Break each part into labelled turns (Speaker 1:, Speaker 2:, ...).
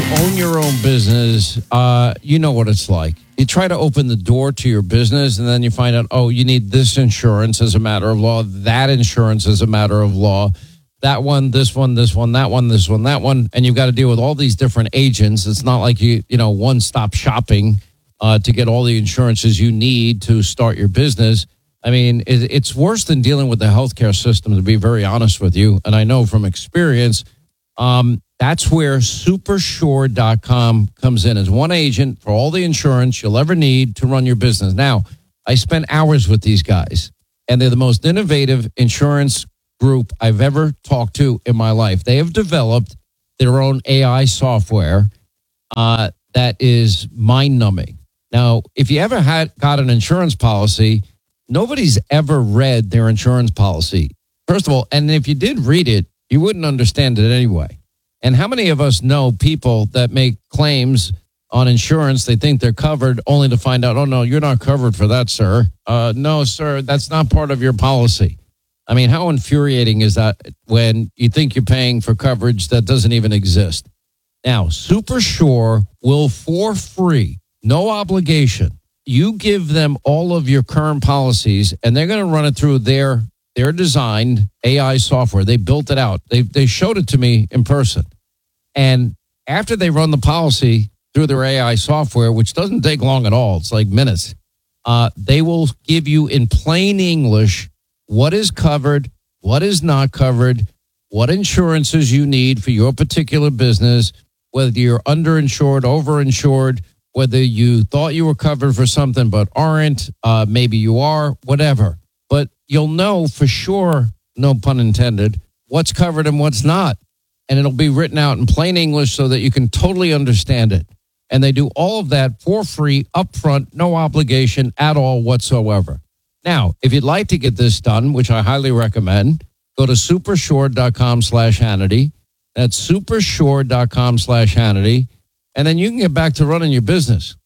Speaker 1: own your own business, you know what it's like. You try to open the door to your business, and then you find out, oh, you need this insurance as a matter of law, that insurance as a matter of law, that one, this one, this one, that one, this one, that one, and you've got to deal with all these different agents. It's not like you one-stop shopping to get all the insurances you need to start your business. I mean, it's worse than dealing with the healthcare system, to be very honest with you. And I know from experience, that's where Supersure.com comes in as one agent for all the insurance you'll ever need to run your business. Now, I spent hours with these guys, and they're the most innovative insurance group I've ever talked to in my life. They have developed their own AI software that is mind-numbing. Now, if you ever got an insurance policy, nobody's ever read their insurance policy. First of all, and if you did read it, you wouldn't understand it anyway. And how many of us know people that make claims on insurance, they think they're covered, only to find out, oh, no, you're not covered for that, sir. No, sir, that's not part of your policy. I mean, how infuriating is that when you think you're paying for coverage that doesn't even exist? Now, Supersure will, for free, no obligation, you give them all of your current policies, and they're going to run it through their designed AI software. They built it out. They showed it to me in person. And after they run the policy through their AI software, which doesn't take long at all, it's like minutes, they will give you in plain English what is covered, what is not covered, what insurances you need for your particular business, whether you're underinsured, overinsured, whether you thought you were covered for something but aren't, maybe you are, whatever. But you'll know for sure, no pun intended, what's covered and what's not. And it'll be written out in plain English so that you can totally understand it. And they do all of that for free, upfront, no obligation at all whatsoever. Now, if you'd like to get this done, which I highly recommend, go to supersure.com/Hannity. That's supersure.com/Hannity. And then you can get back to running your business.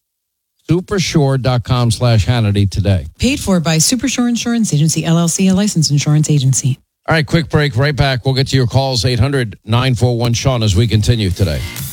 Speaker 1: Supersure.com/Hannity today.
Speaker 2: Paid for by Supersure Insurance Agency, LLC, a licensed insurance agency.
Speaker 1: All right, quick break. Right back. We'll get to your calls, 800-941-SEAN, as we continue today.